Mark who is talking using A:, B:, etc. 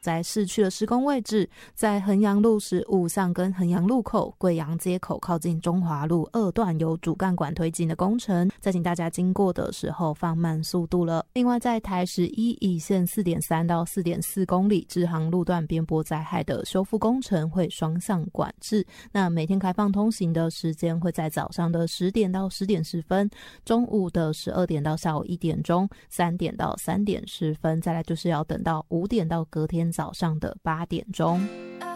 A: 在市区的施工位置，在衡阳路15上跟衡阳路口贵阳街口靠近中华路2段有主干管推进的工程，再请大家经过的时候放慢速度了。另外在台11乙线 4.3 到 4.4 公里支航路段边坡灾害的修复工程会双向管制，那每天开放通行的时间会在早上的10点到10点10分，中午的12点到下午1点钟，3点到3点10分，再来就是要等到5点到隔天早上的8点钟。